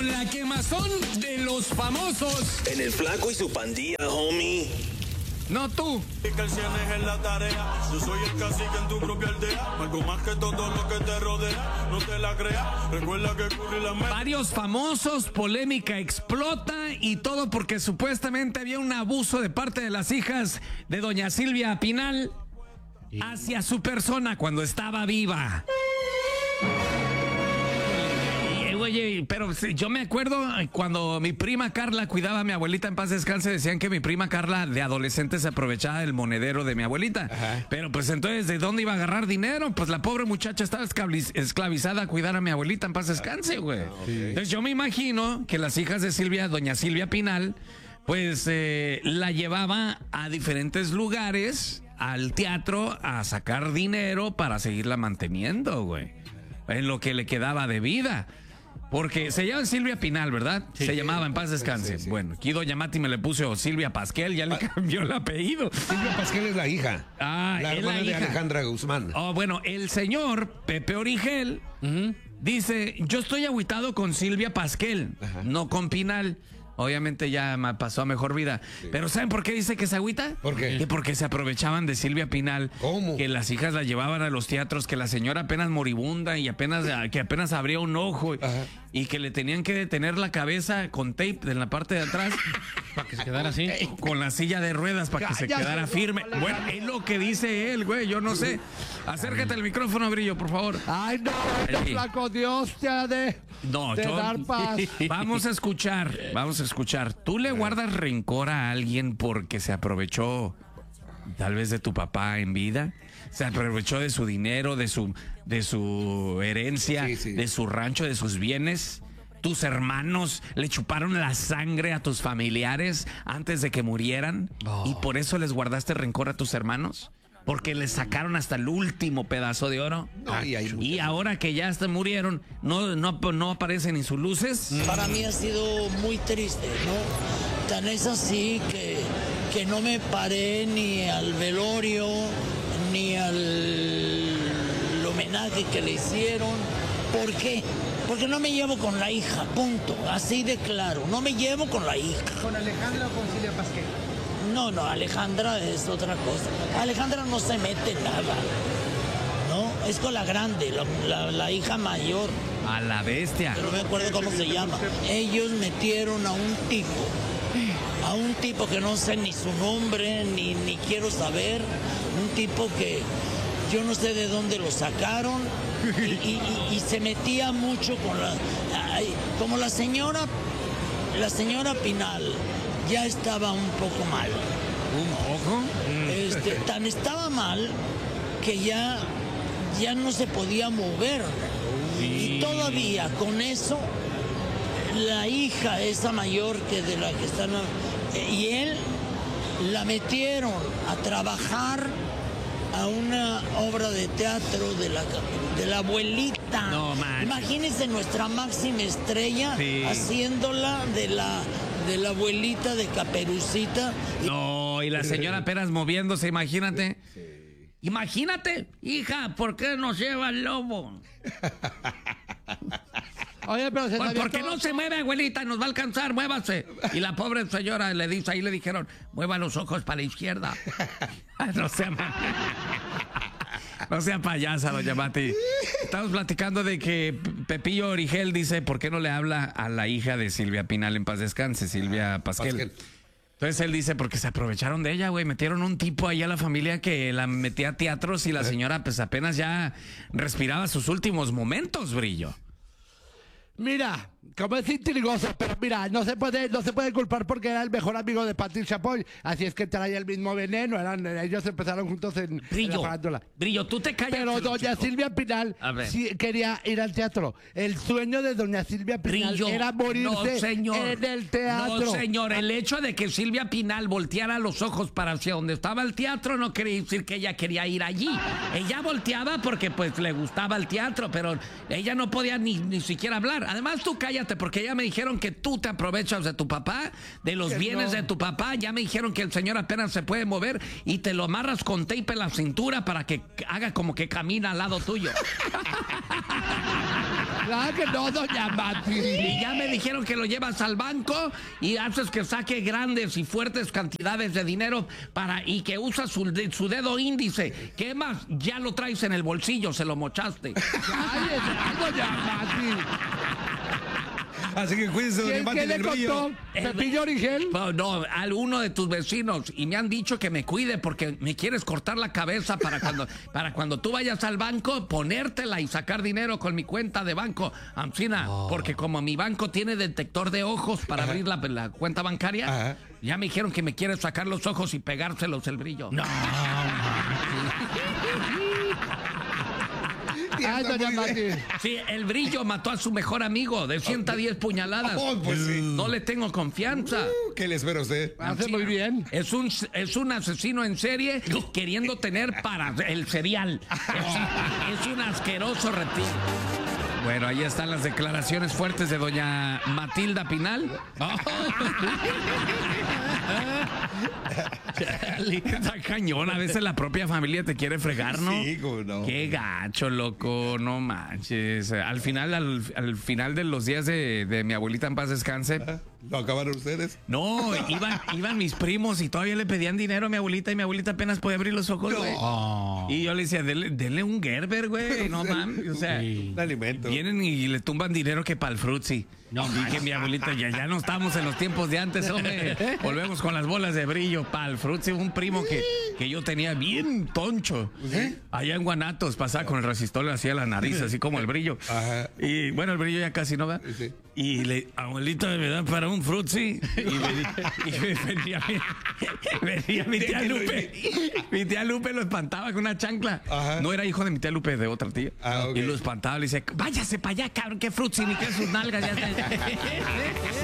con la quemazón de los famosos. En el Flaco y su pandilla, homie. No tú. Que el cien es en la tarea. Yo soy el cacique en tu propia aldea. Algo más que todo lo que te rodea. No te la creas. Recuerda que Curry la mete. Varios famosos, polémica explota y todo porque supuestamente había un abuso de parte de las hijas de doña Silvia Pinal hacia su persona cuando estaba viva. Oye, pero yo me acuerdo cuando mi prima Carla cuidaba a mi abuelita, en paz descanse, decían que mi prima Carla de adolescente se aprovechaba del monedero de mi abuelita. Ajá. Pero pues entonces, ¿de dónde iba a agarrar dinero? Pues la pobre muchacha estaba esclavizada a cuidar a mi abuelita, en paz descanse, güey. Okay. Entonces yo me imagino que las hijas de Silvia, doña Silvia Pinal, pues la llevaba a diferentes lugares, al teatro, a sacar dinero para seguirla manteniendo, güey. En lo que le quedaba de vida. Porque se llama Silvia Pinal, ¿verdad? Sí, se llamaba, en paz descanse. Sí. Bueno, aquí doña Mati me le puso Silvia Pasquel, ya le cambió el apellido. Silvia Pasquel es la hija. La hermana de Alejandra Guzmán. Oh, bueno, el señor Pepe Origel dice, yo estoy agüitado con Silvia Pasquel, no con Pinal. Obviamente ya pasó a mejor vida. Sí. Pero ¿saben por qué dice que se agüita? ¿Por qué? Que porque se aprovechaban de Silvia Pinal. ¿Cómo? Que las hijas la llevaban a los teatros, que la señora apenas moribunda y que apenas abría un ojo. Ajá. Y que le tenían que detener la cabeza con tape en la parte de atrás. Para que se quedara así. Con la silla de ruedas para que se quedara firme. Bueno, es lo que dice él, güey, yo no sé. Acércate al micrófono, Brillo, por favor. Ay, no, Flaco, Dios te ha de dar paz. Vamos a escuchar. ¿Tú le guardas rencor a alguien porque se aprovechó tal vez de tu papá en vida? Se aprovechó de su dinero, de su herencia, de su rancho, de sus bienes. ¿Tus hermanos le chuparon la sangre a tus familiares antes de que murieran? ¿Y por eso les guardaste rencor a tus hermanos? Porque les sacaron hasta el último pedazo de oro. Y ahora que ya murieron, no aparecen ni sus luces. Para mí ha sido muy triste, ¿no? Tan es así que no me paré ni al velorio, ni al homenaje que le hicieron. ¿Por qué? Porque no me llevo con la hija, punto. Así de claro, no me llevo con la hija. ¿Con Alejandra o con Silvia Pasquel? No, Alejandra es otra cosa. Alejandra no se mete nada, ¿no? Es con la grande, la hija mayor. A la bestia. Pero no me acuerdo cómo se llama. Ellos metieron a un tipo que no sé ni su nombre, ni quiero saber. Un tipo que yo no sé de dónde lo sacaron y se metía mucho con como la señora Pinal. Ya estaba un poco mal. ¿Un poco? Tan estaba mal que ya no se podía mover. Sí. Y todavía con eso, la hija esa mayor que de la que están y él la metieron a trabajar a una obra de teatro de la abuelita. No, man. Imagínense nuestra máxima estrella haciéndola de la abuelita de Caperucita. No, y la señora apenas moviéndose, imagínate. Sí. Imagínate, hija, ¿por qué nos lleva el lobo? Oye, pero ¿Por qué no se mueve, abuelita? Nos va a alcanzar, muévase. Y la pobre señora le dijeron, mueva los ojos para la izquierda. No sea payasa, doña Mati. Estamos platicando de que Pepillo Origel dice, ¿por qué no le habla a la hija de Silvia Pinal en paz descanse, Silvia Pasquel? Entonces él dice, porque se aprovecharon de ella, güey. Metieron un tipo ahí a la familia que la metía a teatros y la señora pues apenas ya respiraba sus últimos momentos, Brillo. Mira, como es intrigoso, pero mira, no se puede culpar porque era el mejor amigo de Patricia Poy, así es que traía el mismo veneno, ellos empezaron juntos en la farándula. Brillo, tú te callas. Pero doña Silvia Pinal sí quería ir al teatro. El sueño de doña Silvia Pinal era morirse en el teatro. No, señor, el hecho de que Silvia Pinal volteara los ojos para hacia donde estaba el teatro no quería decir que ella quería ir allí. Ella volteaba porque pues le gustaba el teatro, pero ella no podía ni siquiera hablar. Además, tú cállate cállate, porque ya me dijeron que tú te aprovechas de tu papá, de los Que bienes no. de tu papá. Ya me dijeron que el señor apenas se puede mover y te lo amarras con tape en la cintura para que haga como que camina al lado tuyo. Claro que no, doña Mati. Y ya me dijeron que lo llevas al banco y haces que saque grandes y fuertes cantidades de dinero y que usa su dedo índice. ¿Qué más? Ya lo traes en el bolsillo, se lo mochaste. Cállese, doña Mati. Así que cuídense, doña ¿Quién Mati, le del brillo. contó? ¿Pepillo Origel? No, a uno de tus vecinos y me han dicho que me cuide porque me quieres cortar la cabeza para cuando tú vayas al banco, ponértela y sacar dinero con mi cuenta de banco, Ancina, porque como mi banco tiene detector de ojos para abrir la cuenta bancaria, Ajá. ya me dijeron que me quieres sacar los ojos y pegárselos el brillo. No. Ay, doña Mati. Sí, el brillo mató a su mejor amigo de 110 puñaladas. Oh, pues sí. No le tengo confianza. ¿Qué le espera a usted? Hace muy bien. Es un asesino en serie queriendo tener para el cereal. Es un asqueroso reptil. Bueno, ahí están las declaraciones fuertes de doña Matilda Pinal. Está cañón. A veces la propia familia te quiere fregar, ¿no? Sí, cómo no. Qué gacho, loco. No manches. Al final de los días de mi abuelita en paz descanse. ¿Lo acabaron ustedes? No, iban mis primos y todavía le pedían dinero a mi abuelita y mi abuelita apenas podía abrir los ojos, güey. Y yo le decía, denle un Gerber, güey. No mames. O sea, Un alimento. vienen y le tumban dinero que para el frutzi. No, dije mi abuelita, ya no estamos en los tiempos de antes, hombre. Volvemos con las bolas de brillo para el frutzi. Un primo que yo tenía bien toncho. Allá en Guanatos pasaba con el resistor, le hacía la nariz así como el brillo. Ajá. Y bueno, el brillo ya casi no va. Sí. Y abuelita, me da para un frutzi. Y venía mi tía Lupe. Mi tía Lupe lo espantaba con una chancla. Ajá. No era hijo de mi tía Lupe, de otra tía. Ah, ok. Y lo espantaba, le decía, váyase para allá, cabrón, qué frutzi, ni qué sus nalgas. Ya